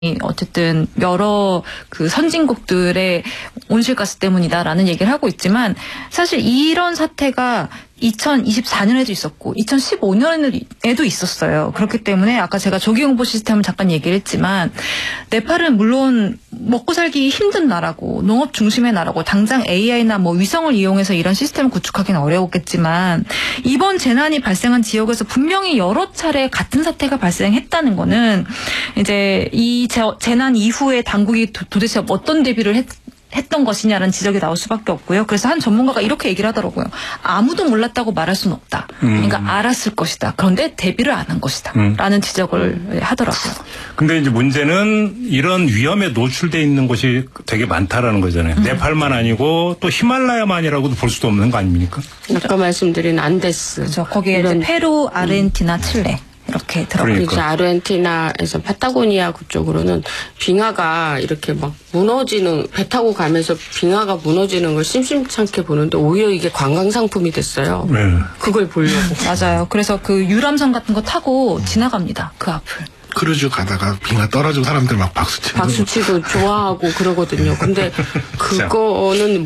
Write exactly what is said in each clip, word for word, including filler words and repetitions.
어쨌든 여러 그 선진국들의 온실가스 때문이다라는 얘기를 하고 있지만 사실 이런 사태가 이천이십사 년에도 있었고 이천십오 년에도 있었어요. 그렇기 때문에 아까 제가 조기용보 시스템을 잠깐 얘기를 했지만 네팔은 물론 먹고 살기 힘든 나라고 농업 중심의 나라고 당장 에이아이나 뭐 위성을 이용해서 이런 시스템을 구축하기는 어려웠겠지만 이번 재난이 발생한 지역에서 분명히 여러 차례 같은 사태가 발생했다는 거는 이제 이 재난 이후에 당국이 도대체 어떤 대비를 했 했던 것이냐라는 지적이 나올 수밖에 없고요. 그래서 한 전문가가 이렇게 얘기를 하더라고요. 아무도 몰랐다고 말할 수는 없다. 그러니까 음. 알았을 것이다. 그런데 대비를 안 한 것이다. 음. 라는 지적을 하더라고요. 근데 이제 문제는 이런 위험에 노출돼 있는 곳이 되게 많다라는 거잖아요. 음. 네팔만 아니고 또 히말라야만이라고도 볼 수도 없는 거 아닙니까? 아까 말씀드린 안데스. 그렇죠. 거기에 이제 페루, 아르헨티나, 음. 칠레. 이렇게 들어가요. 그러니까 아르헨티나에서 파타고니아 그쪽으로는 빙하가 이렇게 막 무너지는 배 타고 가면서 빙하가 무너지는 걸 심심찮게 보는데 오히려 이게 관광 상품이 됐어요. 네. 그걸 보려고. 맞아요. 그래서 그 유람선 같은 거 타고 지나갑니다. 그 앞을. 크루즈 가다가 빙하 떨어지고 사람들 막 박수치고 박수치고 좋아하고 그러거든요. 근데 그거는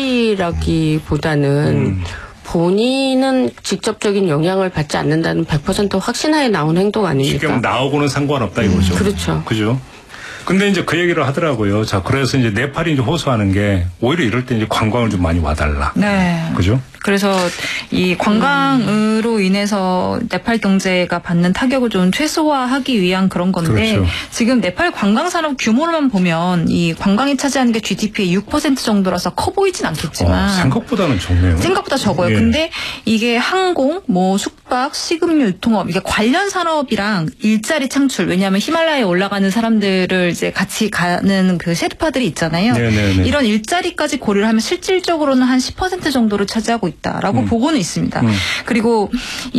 무지라기보다는 음. 본인은 직접적인 영향을 받지 않는다는 백 퍼센트 확신하에 나온 행동 아닙니까? 지금 나오고는 상관없다 이거죠. 음, 그렇죠. 그죠? 근데 이제 그 얘기를 하더라고요. 자, 그래서 이제 네팔이 이제 호소하는 게 오히려 이럴 때 이제 관광을 좀 많이 와달라. 네. 그죠? 그래서 이 관광으로 인해서 네팔 경제가 받는 타격을 좀 최소화하기 위한 그런 건데 그렇죠. 지금 네팔 관광 산업 규모로만 보면 이 관광이 차지하는 게 지디피의 육 퍼센트 정도라서 커 보이진 않겠지만 어, 생각보다는 적네요. 생각보다 적어요. 예. 근데 이게 항공, 뭐 숙박, 식음료, 유통업 이게 관련 산업이랑 일자리 창출 왜냐하면 히말라야에 올라가는 사람들을 이제 같이 가는 그 셰르파들이 있잖아요. 네네네. 이런 일자리까지 고려를 하면 실질적으로는 한 십 퍼센트 정도를 차지하고 있다라고 음. 보고는 있습니다. 음. 그리고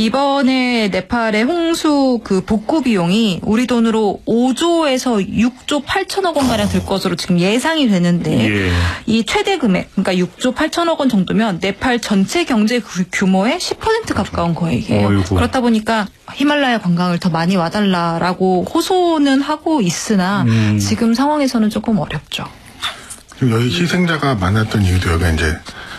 이번에 네팔의 홍수 그 복구 비용이 우리 돈으로 오조에서 육조 팔천억 원 가량 들 것으로 지금 예상이 되는데 예. 이 최대 금액 그러니까 육조 팔천억 원 정도면 네팔 전체 경제 규모의 십 퍼센트 가까운 거액이에요. 어이구. 그렇다 보니까 히말라야 관광을 더 많이 와달라라고 호소는 하고 있으나 음. 지금 상황에서는 조금 어렵죠. 여기 희생자가 많았던 이유도 여기 이제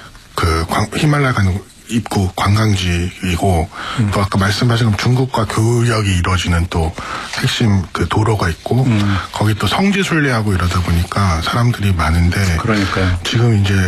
그 광, 히말라야 가는 입구 관광지이고 음. 또 아까 말씀하신 중국과 교역이 이루어지는 또 핵심 그 도로가 있고 음. 거기 또 성지 순례하고 이러다 보니까 사람들이 많은데 그러니까요. 지금 이제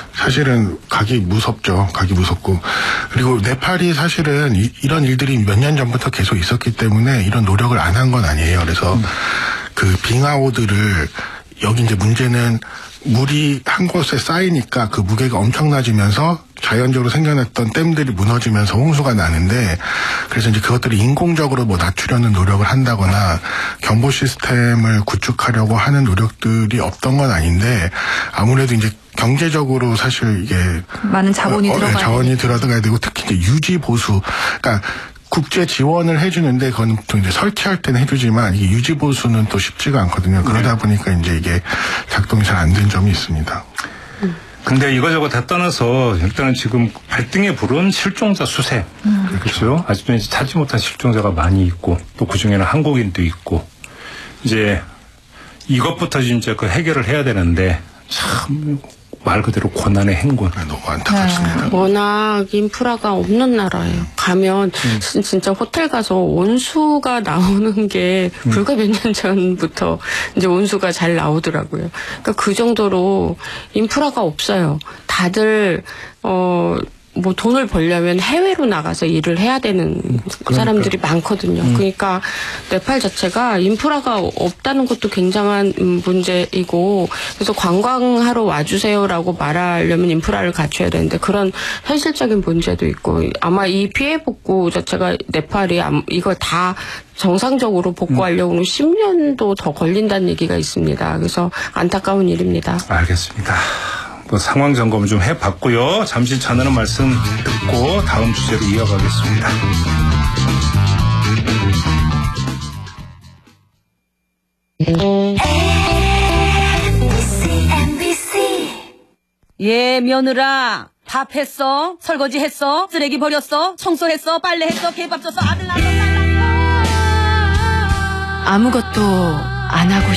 사실은 가기 무섭죠. 가기 무섭고 그리고 네팔이 사실은 이, 이런 일들이 몇 년 전부터 계속 있었기 때문에 이런 노력을 안 한 건 아니에요. 그래서 음. 그 빙하오들을 여기 이제 문제는 물이 한 곳에 쌓이니까 그 무게가 엄청나지면서 자연적으로 생겨났던 댐들이 무너지면서 홍수가 나는데 그래서 이제 그것들을 인공적으로 뭐 낮추려는 노력을 한다거나 경보 시스템을 구축하려고 하는 노력들이 없던 건 아닌데 아무래도 이제 경제적으로 사실 이게 많은 자본이 어, 들어가야 자원이 들어가야 되고 특히 이제 유지 보수 그러니까 국제 지원을 해주는데 그건 또 이제 설치할 때는 해주지만 이게 유지 보수는 또 쉽지가 않거든요. 그러다 보니까 이제 이게 작동이 잘 안 된 점이 있습니다. 근데 이거저거 다 떠나서 일단은 지금 발등에 부른 실종자 수세. 음. 그렇죠. 아직도 이제 찾지 못한 실종자가 많이 있고 또 그중에는 한국인도 있고 이제 이것부터 진짜 그 해결을 해야 되는데 참 말 그대로 고난의 행군. 너무 안타깝습니다. 네. 워낙 인프라가 없는 나라예요. 가면 음. 진짜 호텔 가서 온수가 나오는 게 음. 불과 몇 년 전부터 이제 온수가 잘 나오더라고요. 그러니까 그 정도로 인프라가 없어요. 다들 어. 뭐 돈을 벌려면 해외로 나가서 일을 해야 되는 그러니까. 사람들이 많거든요. 음. 그러니까 네팔 자체가 인프라가 없다는 것도 굉장한 문제이고 그래서 관광하러 와주세요라고 말하려면 인프라를 갖춰야 되는데 그런 현실적인 문제도 있고 아마 이 피해 복구 자체가 네팔이 이걸 다 정상적으로 복구하려고는 음. 십 년도 더 걸린다는 얘기가 있습니다. 그래서 안타까운 일입니다. 알겠습니다. 뭐 상황 점검을 좀 해봤고요. 잠시 전하는 말씀 듣고 다음 주제로 이어가겠습니다. 예, 며느라. 밥 했어? 설거지 했어? 쓰레기 버렸어? 청소했어? 빨래했어? 개밥 줬어? 아들 낳았어? 딸 낳았어? 아무것도 안 하고